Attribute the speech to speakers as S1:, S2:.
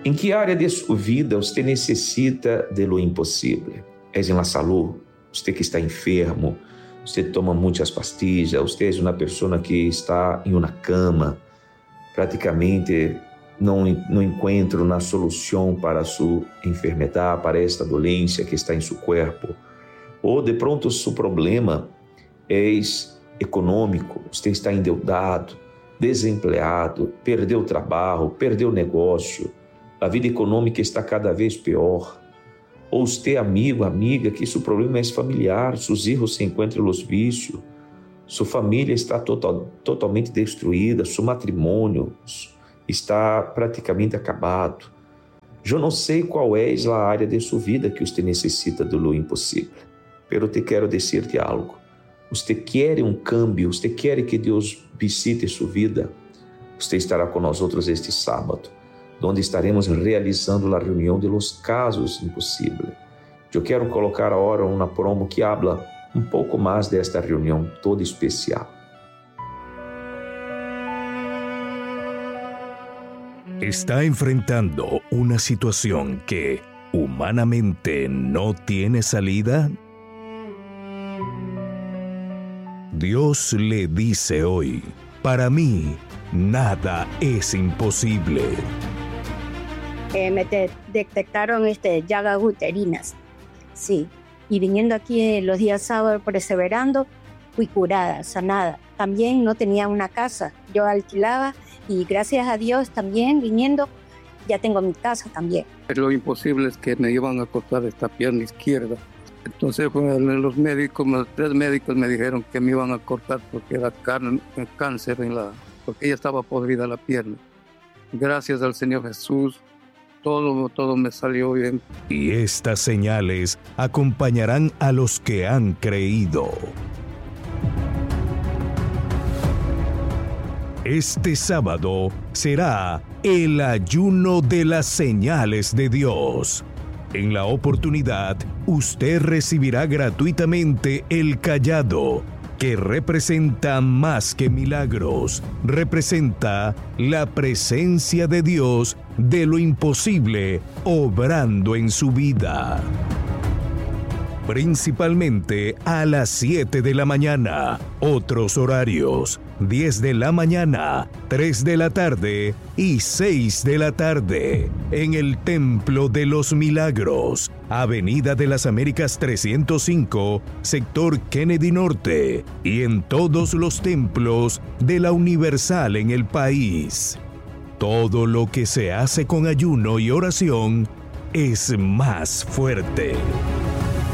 S1: Em que área de sua vida você necessita de lo impossível? É em la salud? Você que está enfermo, você toma muitas pastillas, você é uma pessoa que está em uma cama, praticamente não encontra uma solução para sua enfermidade, para esta doença que está em seu corpo. Ou de pronto seu problema é econômico, você está endeudado, desempregado, perdeu o trabalho, perdeu o negócio, a vida econômica está cada vez pior. Ou você, amigo, amiga, que seu problema é familiar, seus filhos se encontram nos vícios, sua família está totalmente destruída, seu matrimônio está praticamente acabado. Eu não sei qual é a área de sua vida que você necessita do impossível, pero te quero dizer-te algo. Você quer um câmbio, você quer que Deus visite sua vida, você estará com nós outros este sábado, onde estaremos realizando a reunião de los casos impossíveis. Eu quero colocar agora uma promo que habla um pouco mais desta reunião toda especial.
S2: Está enfrentando una situación que humanamente no tiene salida. Dios le dice hoy, para mí nada es imposible.
S3: Me detectaron llagas uterinas, sí, y viniendo aquí los días sábados perseverando, fui curada, sanada. También no tenía una casa, yo alquilaba y gracias a Dios también viniendo ya tengo mi casa también.
S4: Lo imposible es que me iban a cortar esta pierna izquierda. Entonces los tres médicos me dijeron que me iban a cortar porque era cáncer porque ya estaba podrida la pierna. Gracias al Señor Jesús, todo me salió bien.
S2: Y estas señales acompañarán a los que han creído. Este sábado será el ayuno de las señales de Dios. En la oportunidad, usted recibirá gratuitamente el cayado, que representa más que milagros, representa la presencia de Dios de lo imposible obrando en su vida. Principalmente a las 7 de la mañana, otros horarios, 10 de la mañana, 3 de la tarde y 6 de la tarde, en el Templo de los Milagros, Avenida de las Américas 305, sector Kennedy Norte, y en todos los templos de la Universal en el país. Todo lo que se hace con ayuno y oración es más fuerte.